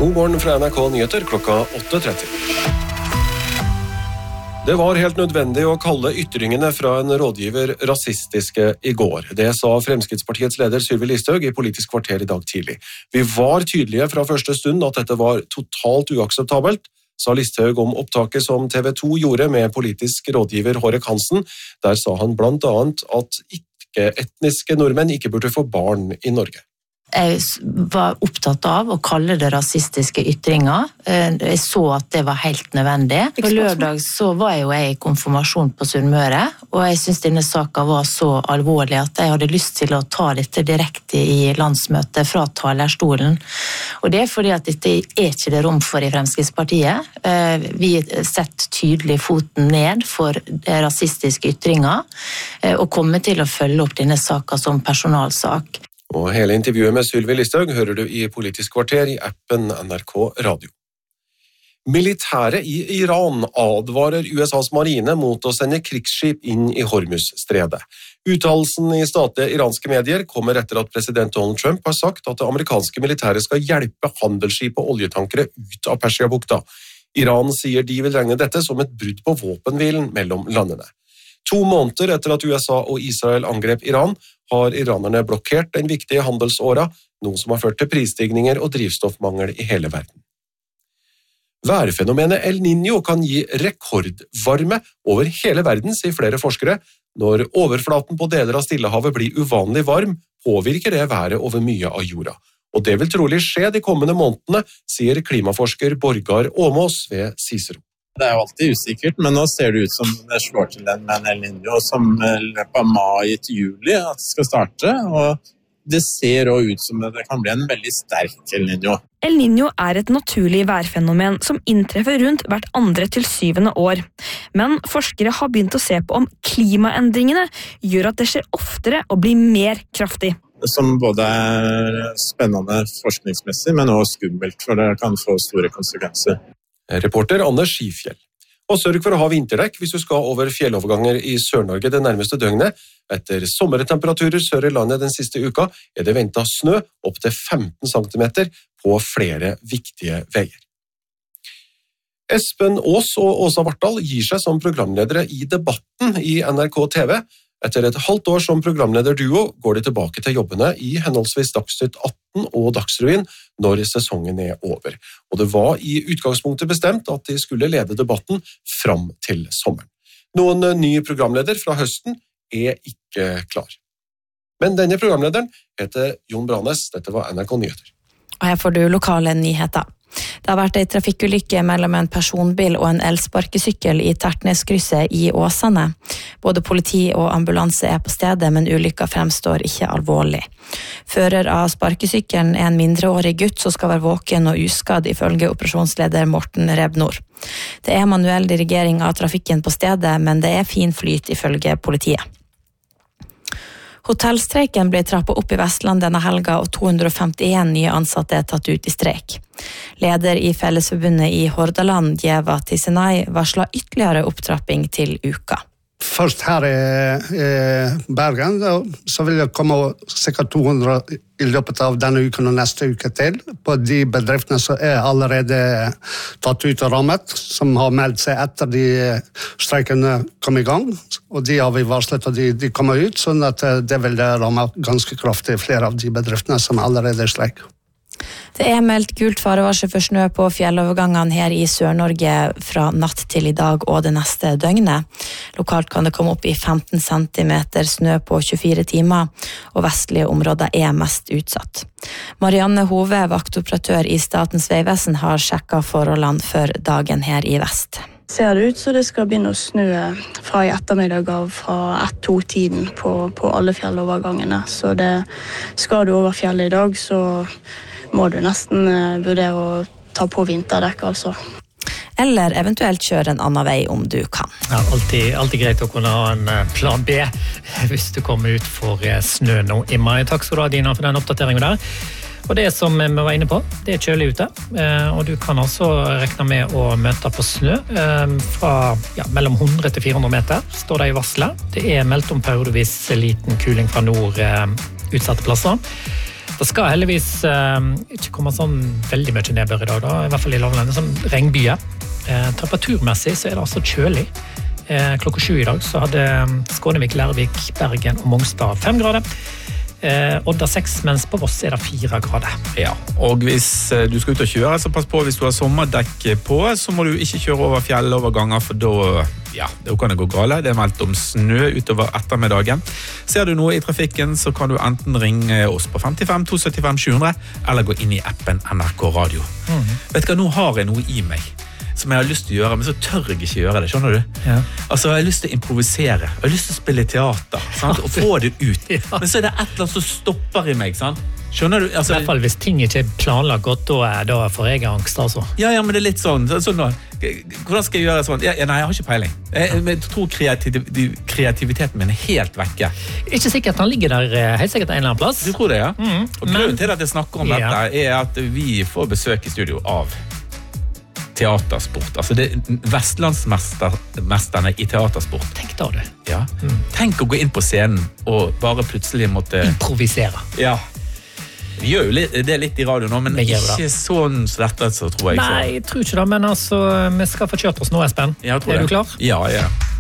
God morgen fra NRK Nyheter klokka 8:30. Det var helt nødvendig å kalle ytringene fra en rådgiver rasistiske i går. Det sa Fremskrittspartiets leder Sylvi Listhaug i Politisk kvarter i dag tidlig. Vi var tydelige fra første stund at dette var totalt uakseptabelt, sa Listhaug om opptaket som TV 2 gjorde med politisk rådgiver Hårek Hansen. Der sa han blant annet at ikke-etniske nordmenn ikke burde få barn i Norge. Jeg var opptatt av å kalle det rasistiske ytringer. Jeg så at det var helt nødvendig. På lørdag så var jeg i konfirmasjon på Sunnmøre, og jeg synes denne saken var så alvorlig at jeg hadde lyst til å ta dette direkte i landsmøtet fra talerstolen. Og det er fordi at dette er ikke det rom for i Fremskrittspartiet. Vi setter tydelig foten ned for rasistiske ytringer, og kommer til å følge opp denne saken som personalsak. Og hele intervjuet med Sylvi Listhaug hører du i Politisk kvarter i appen NRK Radio. Militæret i Iran advarer USAs marine mot å sende krigsskip inn i Hormuz-stredet. Uttalelsen i statlige iranske medier kommer etter at president Donald Trump har sagt at det amerikanske militæret skal hjelpe handelsskip og oljetankere ut av Persiabukta. Iran sier de vil regne dette som et brudd på våpenhvilen mellom landene. 2 måneder etter at USA og Israel angrep Iran, har iranerne blokkert den viktige handelsåra, noe som har ført til prisstigninger og drivstoffmangel i hele verden. Værfenomenet El Niño kan gi rekordvarme over hele verden, sier flere forskere. Når overflaten på deler av Stillehavet blir uvanlig varm, påvirker det været over mye av jorda. Og det vil trolig skje de kommende månedene, sier klimaforsker Borgar Åmås ved Cicero. Det er jo alltid usikkert, men nå ser det ut som det slår til den med en El Niño som løpet av mai til juli at det skal starte, og det ser også ut som det kan bli en veldig sterk El Niño. El Niño er et naturlig værfenomen som inntreffer rundt hvert 2. til 7. år. Men forskere har begynt å se på om klimaendringene gjør at det skjer oftere og blir mer kraftig. Som både er spennende forskningsmessig, men også skummelt, for det kan få store konsekvenser. Reporter Anders Skifjell. Og sørg for å ha vinterdekk hvis du skal over fjelloverganger i Sør-Norge det nærmeste døgnet. Etter sommertemperaturer sør i landet den siste uka er det ventet snø opp til 15 cm på flere viktige veier. Espen Aas og Åsa Vartdal gir seg som programledere i Debatten i NRK TV. Etter et halvt år som programlederduo går de tilbake til jobbene i henholdsvis Dagsnytt 18 og Dagsrevyen når sesongen er over. Og det var i utgangspunktet bestemt at de skulle lede Debatten fram til sommeren. Noen ny programleder fra høsten er ikke klar. Men denne programlederen heter Jon Branes. Dette var NRK Nyheter. Og her får du lokale nyheter. Det har vært en trafikkulykke mellom en personbil og en elsparkesykkel i Tertneskrysset i Åsane. Både politi og ambulanse er på stedet, men ulykka fremstår ikke alvorlig. Fører av sparkesykkelen er en mindreårig gutt som skal være våken og uskadd ifølge operasjonsleder Morten Rebnor. Det er manuell dirigering av trafikken på stedet, men det er fin flyt ifølge politiet. Hotellstreiken ble trappet opp i Vestland denne helga, og 251 nye ansatte er tatt ut i streik. Leder i Fellesforbundet i Hordaland, Jeva Tisenai, varslet ytterligere opptrapping til uka. Først her i Bergen, så vil det komme sikkert 200 i løpet av denne uken og neste uke til, på de bedriftene som er allerede tatt ut og rammet, som har meldt seg etter de streikene kom i gang, og de har vi varslet og de kommer ut, sånn at det vil ramme ganske kraftig flere av de bedriftene som allerede er streik. Det er meldt gult farevarsel for snø på fjellovergangene her i Sør-Norge fra natt til i dag og det neste døgnet. Lokalt kan det komme opp i 15 cm snø på 24 timer, og vestlige områder er mest utsatt. Marianne Hove, vaktoperatør i Statens vegvesen, har sjekket forholdene for dagen her i vest. Ser det ut så det skal begynne å snø fra i ettermiddag av fra 1-2-tiden på alle fjellovergangene. Så skal du over fjellet i dag, så må du nesten vurdere å ta på vinterdekk, altså. Eller eventuelt kjøre en annen vei om du kan. Ja, alltid greit å kunne ha en plan B hvis du kommer ut for snø nå i mai. Takk skal du ha, Dina, for den oppdateringen der. Og det som vi var inne på, det er kjølig ute, og du kan altså regne med å møte på snø fra mellom 100 til 400 meter, står det i varslet. Det er meldt om periodevis liten kuling fra nord utsatte plasser. Det skal heldigvis ikke komme sånn veldig mye nedbør I dag, da, I hvert fall I lavlandet, sånn regnbyer. Temperaturmessig så det altså kjølig. Klokka 7 I dag så hadde Skånevik, Lærvik, Bergen og Mongstad 5 grader. Odda 6, mens på Voss det 4 grader. Ja, og hvis du skal ut og kjøre, så pass på hvis du har sommerdekk på, så må du ikke kjøre over fjelloverganger, for da kan det gå gale. Det meldt om snø utover ettermiddagen. Ser du noe I trafikken, så kan du enten ringe oss på 55 275 700, eller gå inn I appen NRK Radio. Vet du hva, nå har jeg noe I meg som jeg har lyst til å gjøre, men så tør jeg ikke gjøre det, skjønner du? Ja. Altså, jeg har lyst til å improvisere, jeg har lyst til å spille teater, sant? Og få det ut. Ja. Men så det et eller annet som stopper I meg, sant? Skjønner du? Altså, I hvert fall hvis ting ikke planlagt godt, da får jeg angst, altså. Ja, men det litt sånn da. Hvordan skal jeg gjøre sånn? Nei, jeg har ikke peiling. Jeg tror kreativiteten min helt vekke. Ikke sikkert han ligger der helt sikkert en eller annen plass. Du tror det, ja? Og grunnen til at jeg snakker om dette at vi får besøk I studio av teatersport. Altså det vestlandsmesterne I teatersport. Tenk da du. Ja. Tenk å gå inn på scenen og bare plutselig måtte improvisere. Ja. Vi gjør jo det litt I radio nå, men ikke sånn svettet så tror jeg. Nei, jeg tror ikke det, men altså, vi skal få kjørt oss nå, Espen. Ja, du klar? Ja.